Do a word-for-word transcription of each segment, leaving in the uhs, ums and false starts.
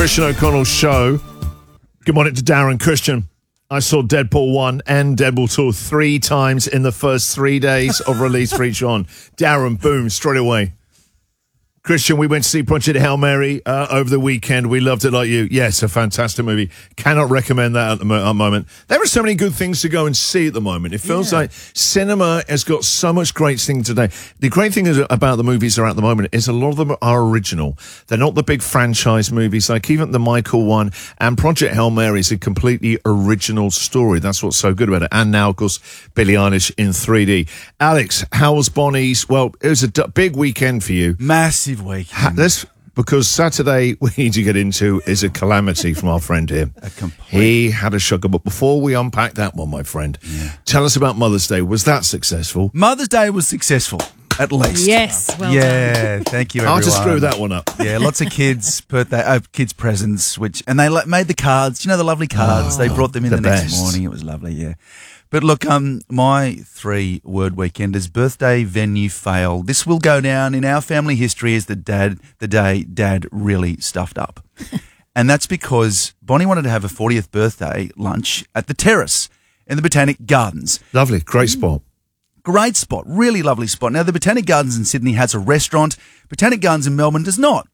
Christian O'Connell show. Good morning to Darren. Christian, I saw Deadpool one and Deadpool two three times in the first three days of release for each one. Darren, boom, straight away. Christian, we went to see Project Hail Mary uh, over the weekend. We loved it like you. Yes, a fantastic movie. Cannot recommend that at the mo- moment. There are so many good things to go and see at the moment. It feels yeah. like cinema has got so much great things today. The great thing is about the movies that are at the moment is a lot of them are original. They're not the big franchise movies, like even the Michael one and Project Hail Mary is a completely original story. That's what's so good about it. And now, of course, Billie Eilish in three D. Alex, how was Bonnie's? Well, it was a d- big weekend for you. Massive week. Ha- this because Saturday we need to get into is a calamity from our friend here. A complete. He had a shocker, but before we unpack that one, my friend, yeah. tell us about Mother's Day. Was that successful? Mother's Day was successful, at least. Yes, well yeah, done. Thank you, everyone. Hard to screw that one up. Yeah, lots of kids' birthday, uh, kids' presents, which and they like, made the cards. You know the lovely cards. Oh, they brought them in the the, next best. morning. It was lovely. Yeah. But look, um, my three-word weekend is birthday venue fail. This will go down in our family history as the dad, the day Dad really stuffed up, and that's because Bonnie wanted to have a fortieth birthday lunch at the Terrace in the Botanic Gardens. Lovely, great spot. Great spot, really lovely spot. Now the Botanic Gardens in Sydney has a restaurant. Botanic Gardens in Melbourne does not,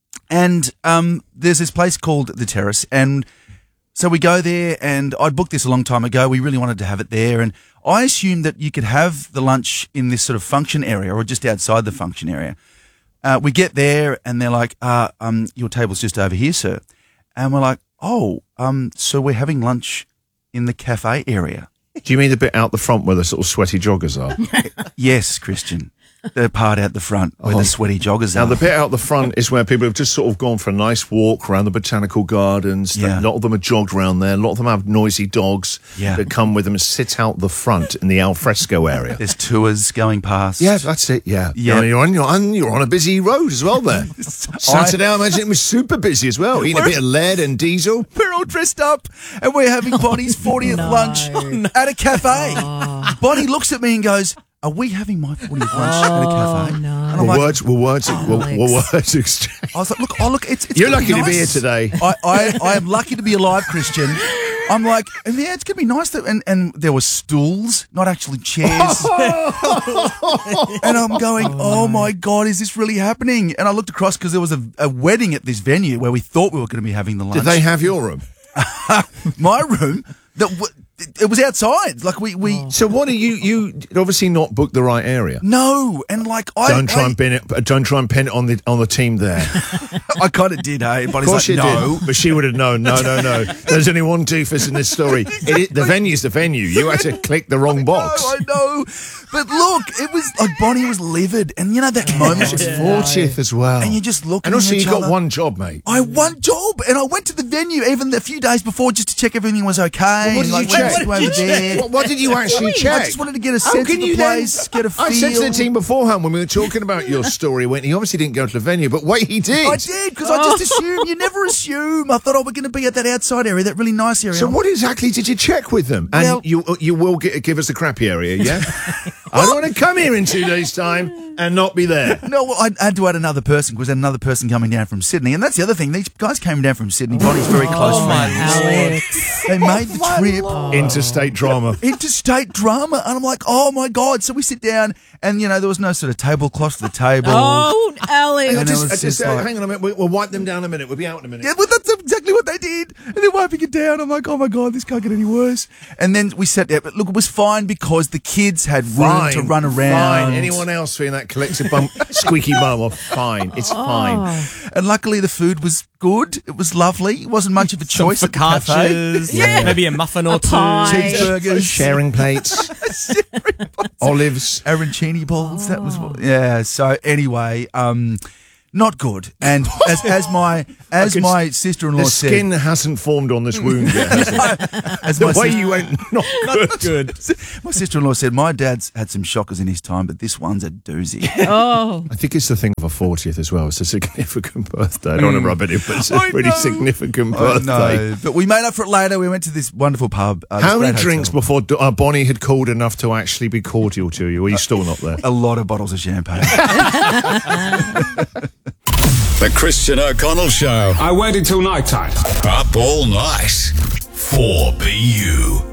and um, there's this place called the Terrace, and so we go there, and I'd booked this a long time ago. We really wanted to have it there, and I assumed that you could have the lunch in this sort of function area or just outside the function area. Uh, we get there, and they're like, uh, um, your table's just over here, sir. And we're like, oh, um, so we're having lunch in the cafe area. Do you mean the bit out the front where the sort of sweaty joggers are? Yes, Christian. The part out the front where Oh. the sweaty joggers Now, are. the bit out the front is where people have just sort of gone for a nice walk around the botanical gardens. Yeah. A lot of them are jogged around there. A lot of them have noisy dogs Yeah. that come with them and sit out the front in the alfresco area. There's tours going past. Yeah, that's it. Yeah, Yeah. You're, on, you're on you're on a busy road as well. There, Saturday, I imagine it was super busy as well. Eating a bit of lead and diesel. We're all dressed up and we're having Bonnie's fortieth no. lunch at a cafe. Bonnie looks at me and goes, are we having my fortieth lunch at a cafe? no. And I'm Well, like, words, well, words, well, Alex. well, words exchange. I was like, look, oh, look, it's, it's You're gonna lucky be to be here nice. today. I, I, I am lucky to be alive, Christian. I'm like, and yeah, it's going to be nice. That, and, and there were stools, not actually chairs. And I'm going, oh, my God, is this really happening? And I looked across because there was a, a wedding at this venue where we thought we were going to be having the lunch. Did they have your room? My room, that w- it was outside. Like we, we So what are you? You obviously not booked the right area. no, and like I Don't try I, and pin it. Don't try and pin it on the on the team there. I kind of did, hey. But Of course like, you no. did, but she would have known. No, no, no. There's only one doofus in this story. It, the venue's the venue. You had to click the wrong box. No, I know. But look, it was like Bonnie was livid, and you know that moment, It's fortieth as well. and you just look. And at also, each you got other. one job, mate. I had one job, and I went to the venue even a few days before just to check everything was okay. Well, what and, did like, you check? went to What did over you there. What, what did you actually check? I just wanted to get a How sense can of the you then- place, get a feel. I said to the team beforehand when we were talking about your story, when he obviously didn't go to the venue, but wait, he did. I did, because I just assumed. You never assume. I thought, oh, we're going to be at that outside area, that really nice area. So what exactly did you check with them? And Well- you you will get, give us the crappy area, yeah? I don't want to come here in two days' time and not be there. No, well, I had to add another person because I had another person coming down from Sydney. And that's the other thing. These guys came down from Sydney. Bonnie's very close Oh, friends. Alex. They made the trip. Interstate drama. Interstate drama. And I'm like, oh, my God. So we sit down and, you know, there was no sort of tablecloth for the table. Oh, Alex. And it Just, was just, just uh, like- hang on a minute. We'll, we'll wipe them down in a minute. We'll be out in a minute. Yeah, but that's exactly what they did. And they're wiping it down. I'm like, oh, my God, this can't get any worse. And then we sat there. But look, it was fine because the kids had room Fine, to run around. Fine. Anyone else feeling that collective bum, squeaky bum? Or fine. It's fine. And luckily the food was good. It was lovely. It wasn't much of a choice at the cafe. Focaccias, Yeah. maybe a muffin or A two. pie. Cheeseburgers. Sharing plates, olives. Arancini balls. That was what, yeah. So anyway, um, not good. And as as my as can my s- sister in law The said, skin hasn't formed on this wound yet, has it? as The my, way sis- you went, not good. Good. my sister in law said, my dad's had some shockers in his time, but this one's a doozy. Oh, I think it's the thing of a fortieth as well. It's a significant birthday. I don't want to rub it in, but it's a I pretty know. significant I birthday. know, but we made up for it later. We went to this wonderful pub. Uh, this How many great drinks hotel. before uh, Bonnie had called enough to actually be cordial to you? Or are you still not there? A lot of bottles of champagne. The Christian O'Connell Show. I waited till night time. Up all night. four B U.